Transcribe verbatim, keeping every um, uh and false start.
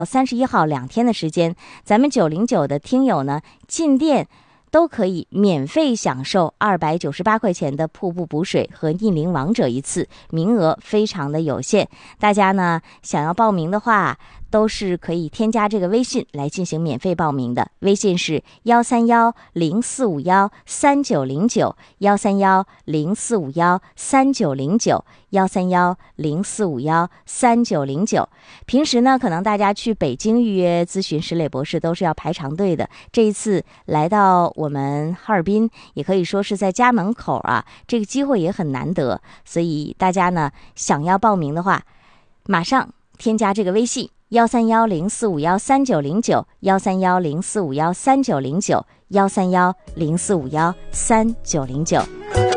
三十一号两天的时间，咱们九零九的听友呢进店都可以免费享受二百九十八块钱的瀑布补水和逆龄王者一次，名额非常的有限。大家呢想要报名的话，都是可以添加这个微信来进行免费报名的。微信是幺三幺零四五幺三九零九，幺三幺零四五幺三九零九，幺三幺零四五幺三九零九。平时呢，可能大家去北京预约咨询石磊博士都是要排长队的。这一次来到我们哈尔滨，也可以说是在家门口啊，这个机会也很难得。所以大家呢，想要报名的话，马上添加这个微信。幺三幺零四五幺三九零九，幺三幺零四五幺三九零九，幺三幺零四五幺三九零九。